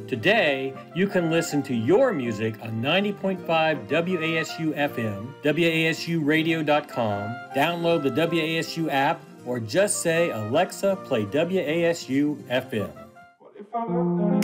Today, you can listen to your music on 90.5 WASU FM, WASUradio.com, download the WASU app, or just say, Alexa, play WASU FM. What if I left